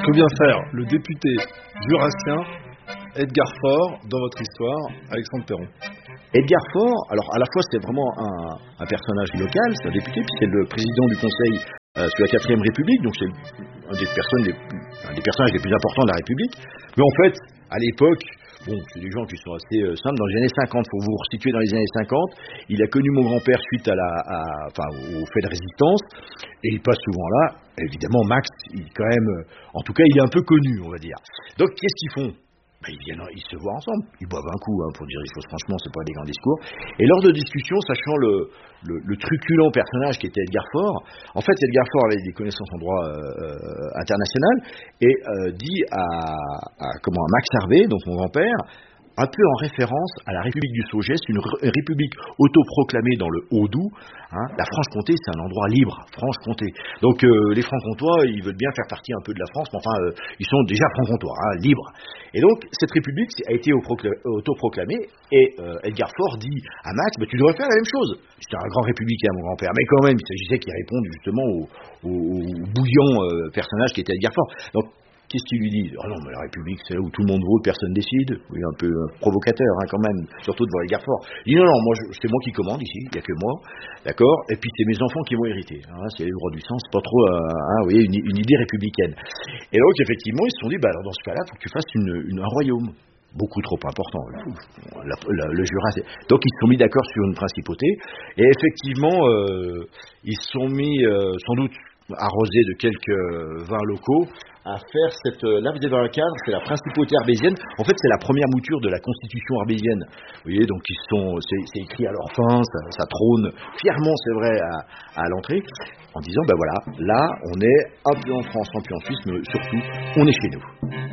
Que vient faire le député jurassien Edgar Faure dans votre histoire, Alexandre Perron? Edgar Faure, alors à la fois c'est vraiment un personnage local, c'est un député, puis c'est le président du Conseil sous la 4ème République, donc c'est un des personnages les plus importants de la République. Mais en fait, à l'époque, c'est des gens qui sont assez simples. Dans les années 50, il faut vous resituer dans les années 50, il a connu mon grand-père suite au fait de résistance, et il passe souvent là. Évidemment, Max, il quand même, en tout cas, il est un peu connu, on va dire. Donc, qu'est-ce qu'ils font? Ils se voient ensemble, ils boivent un coup, pour dire les choses franchement, c'est pas des grands discours. Et lors de discussions, sachant le truculent personnage qui était Edgar Faure, en fait Edgar Faure avait des connaissances en droit international et dit à Max Hervé, donc mon grand-père, un peu en référence à la République du Saugest, une république autoproclamée dans le Haut-Doubs. La Franche-Comté, c'est un endroit libre, Franche-Comté. Donc les Francs-Comtois, ils veulent bien faire partie un peu de la France, mais enfin, ils sont déjà Francs-Comtois, libres. Et donc, cette république a été autoproclamée, et Edgar Faure dit à Max, tu devrais faire la même chose. C'était un grand républicain, mon grand-père, mais quand même, il s'agissait qu'il réponde justement au bouillant personnage qui était Edgar Faure. Donc, qu'est-ce qu'il lui dit? Ah non, mais la République, c'est là où tout le monde vote, personne décide. Oui, un peu provocateur, quand même, surtout devant Edgar Faure. Il dit non, c'est moi qui commande ici, il n'y a que moi, d'accord? Et puis c'est mes enfants qui vont hériter. C'est les droits du sang, c'est pas trop, vous voyez, une idée républicaine. Et donc, effectivement, ils se sont dit, alors dans ce cas-là, il faut que tu fasses un royaume. Beaucoup trop important. Le Jura. Donc ils se sont mis d'accord sur une principauté. Et effectivement, ils se sont mis, sans doute arrosés de quelques vins locaux, à faire cette l'Arbre des Vins-Cadres, c'est la principauté arbésienne. En fait, c'est la première mouture de la constitution arbésienne. Vous voyez, donc c'est écrit à leur fin, ça trône fièrement, c'est vrai, à l'entrée, en disant, là, on est un peu en France, un peu en Suisse, mais surtout, on est chez nous.